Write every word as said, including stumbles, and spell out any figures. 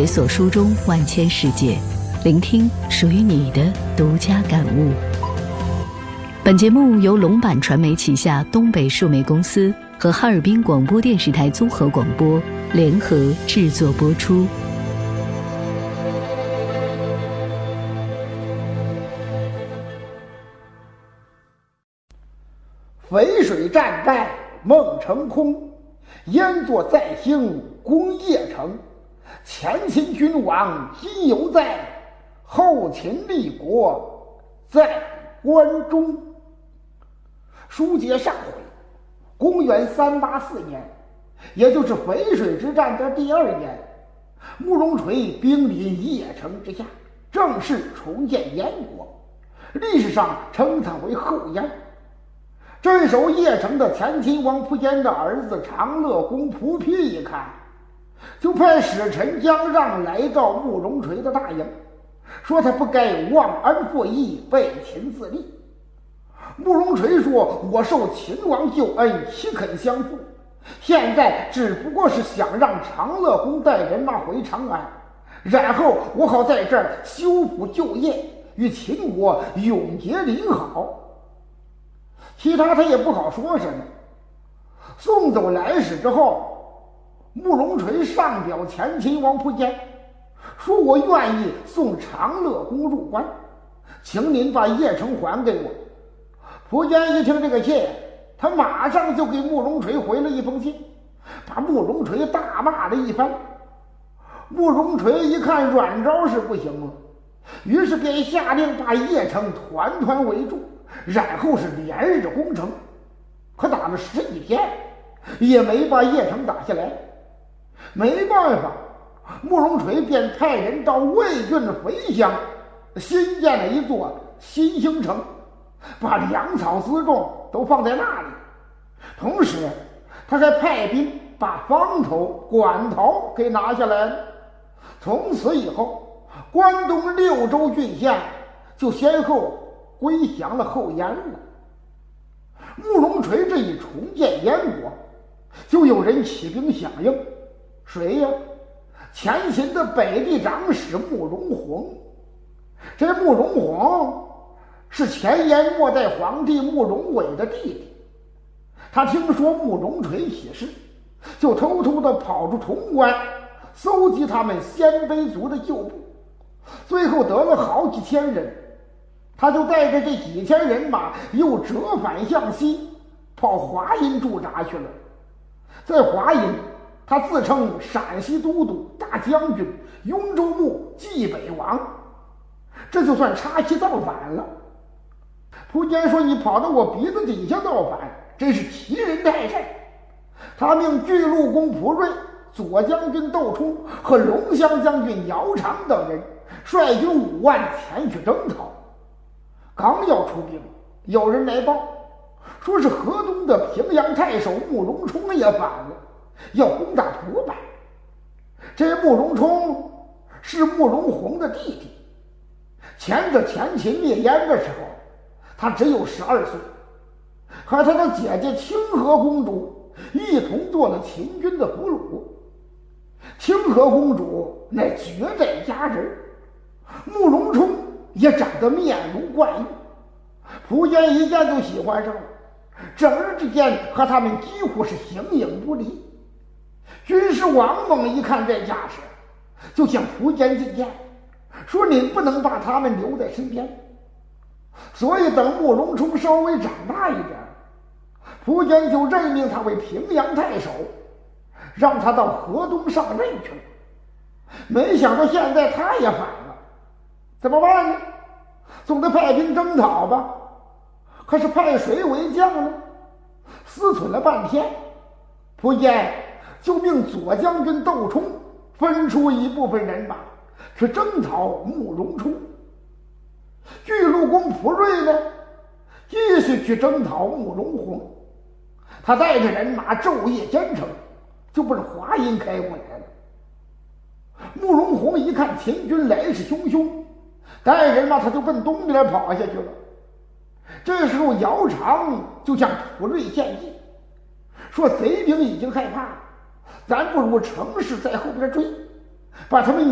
解锁书中万千世界，聆听属于你的独家感悟。本节目由龙版传媒旗下东北数媒公司和哈尔滨广播电视台综合广播联合制作播出。 淝水战败梦成空，燕作再兴功邺城。前秦君王今犹在，后秦立国在关中。书接上回，公元三八四年，也就是淝水之战的第二年，慕容垂兵临邺城之下，正式重建燕国，历史上称他为后燕。镇守邺城的前秦王苻坚的儿子长乐公仆丕一看，就派使臣姜让来到慕容垂的大营，说他不该忘恩负义，背秦自立。慕容垂说：“我受秦王救恩，岂肯相负？现在只不过是想让长乐公带人马回长安，然后我好在这儿修复旧业，与秦国永结邻好。”其他他也不好说什么。送走来使之后，慕容垂上表前秦王苻坚，说我愿意送长乐公入关，请您把邺城还给我。苻坚一听这个信，他马上就给慕容垂回了一封信，把慕容垂大骂了一番。慕容垂一看软招是不行了，于是便下令把邺城团团围住，然后是连日攻城，可打了十几天也没把邺城打下来。没办法，慕容垂便派人到魏郡淝乡新建了一座新兴城，把粮草辎重都放在那里。同时他还派兵把方头、馆头给拿下来了。从此以后，关东六州郡县就先后归降了后燕了。慕容垂这一重建燕国，就有人起兵响应。谁呀？前秦的北地长史慕容宏。这慕容宏是前燕末代皇帝慕容伟的弟弟。他听说慕容垂起事，就偷偷地跑出潼关，搜集他们鲜卑族的旧部，最后得了好几千人。他就带着这几千人马又折返向西，跑华阴驻扎去了。在华阴，他自称陕西都督、大将军、雍州牧、冀北王，这就算插旗造反了。苻坚说：“你跑到我鼻子底下造反，真是奇人太甚。”他命巨鹿公蒲瑞、左将军窦冲和龙骧将军姚常等人率军五万前去征讨。刚要出兵，有人来报，说是河东的平阳太守慕容冲也反了，要攻打蒲坂。这慕容冲是慕容宏的弟弟，前个前秦灭燕的时候，他只有十二岁，和他的姐姐清河公主一同做了秦军的俘虏。清河公主乃绝代佳人，慕容冲也长得面如冠玉，苻坚一见就喜欢上了，整日之间和他们几乎是形影不离。军师王猛一看这架势，就向苻坚进谏，说你不能把他们留在身边。所以等慕容冲稍微长大一点，苻坚就任命他为平阳太守，让他到河东上任去了。没想到现在他也反了，怎么办呢？总得派兵征讨吧。可是派谁为将呢？思忖了半天，苻坚就命左将军窦冲分出一部分人马去征讨慕容冲。巨鹿公蒲瑞呢，继续去征讨慕容宏。他带着人马昼夜兼程，就奔华阴开过来了。慕容宏一看秦军来势汹汹，带人马他就奔东边跑下去了。这时候姚常就向蒲瑞献计，说贼兵已经害怕，咱不如乘势在后边追，把他们